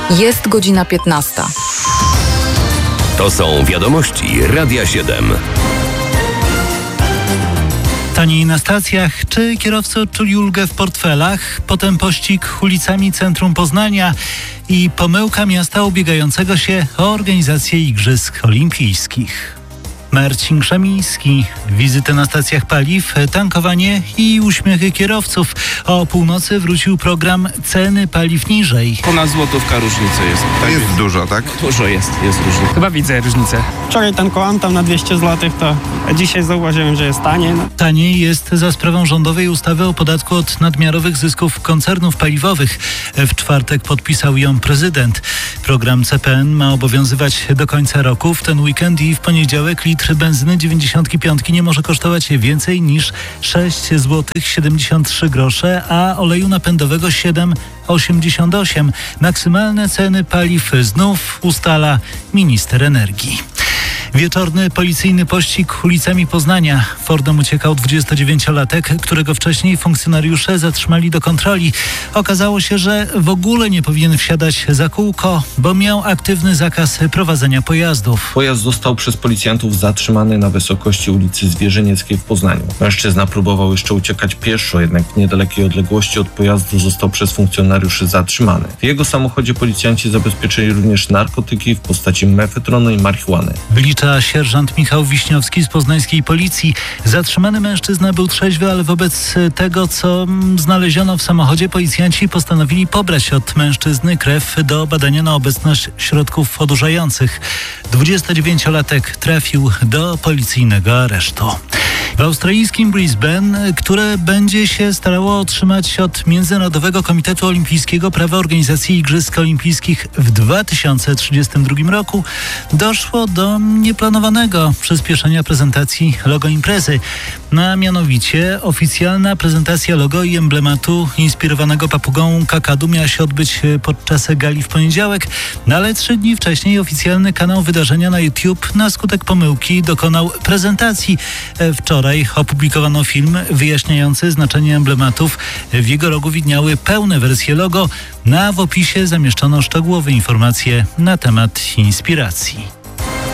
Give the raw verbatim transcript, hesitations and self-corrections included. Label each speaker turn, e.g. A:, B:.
A: Jest godzina piętnasta.
B: To są wiadomości Radia siedem.
C: Taniej na stacjach, czy kierowcy odczuli ulgę w portfelach? Potem pościg ulicami centrum Poznania i pomyłka miasta ubiegającego się o organizację Igrzysk Olimpijskich. Marcin Krzemiński. Wizyty na stacjach paliw, tankowanie i uśmiechy kierowców. O północy wrócił program Ceny paliw niżej.
D: Ponad złotówka różnicy jest.
E: To jest dużo, tak?
D: Dużo jest, jest różnic.
F: Chyba widzę różnicę.
G: Wczoraj tankowałem tam na dwieście złotych, to dzisiaj zauważyłem, że jest taniej. No.
C: Taniej jest za sprawą rządowej ustawy o podatku od nadmiarowych zysków koncernów paliwowych. W czwartek podpisał ją prezydent. Program C P N ma obowiązywać do końca roku. W ten weekend i w poniedziałek litr benzyny dziewięćdziesiąt pięć nie może kosztować więcej niż sześć złotych siedemdziesiąt trzy grosze, a oleju napędowego siedem złotych osiemdziesiąt osiem. Maksymalne ceny paliw znów ustala minister energii. Wieczorny policyjny pościg ulicami Poznania. Fordem uciekał dwudziestodziewięciolatek, którego wcześniej funkcjonariusze zatrzymali do kontroli. Okazało się, że w ogóle nie powinien wsiadać za kółko, bo miał aktywny zakaz prowadzenia pojazdów.
H: Pojazd został przez policjantów zatrzymany na wysokości ulicy Zwierzynieckiej w Poznaniu. Mężczyzna próbował jeszcze uciekać pieszo, jednak w niedalekiej odległości od pojazdu został przez funkcjonariuszy zatrzymany. W jego samochodzie policjanci zabezpieczyli również narkotyki w postaci mefetronu i marihuany.
C: Wlicza sierżant Michał Wiśniowski z poznańskiej policji. Zatrzymany mężczyzna był trzeźwy, ale wobec tego, co znaleziono w samochodzie, policjanci postanowili pobrać od mężczyzny krew do badania na obecność środków odurzających. dwudziestodziewięciolatek trafił do policyjnego aresztu. W australijskim Brisbane, które będzie się starało otrzymać od Międzynarodowego Komitetu Olimpijskiego prawo organizacji Igrzysk Olimpijskich w dwa tysiące trzydziestym drugim roku, doszło do nieplanowanego przyspieszenia prezentacji logo imprezy. A mianowicie oficjalna prezentacja logo i emblematu inspirowanego papugą kakadu miała się odbyć podczas gali w poniedziałek, no ale trzy dni wcześniej oficjalny kanał wydarzenia na YouTube na skutek pomyłki dokonał prezentacji. Wczoraj opublikowano film wyjaśniający znaczenie emblematów. W jego rogu widniały pełne wersje logo, a w opisie zamieszczono szczegółowe informacje na temat inspiracji.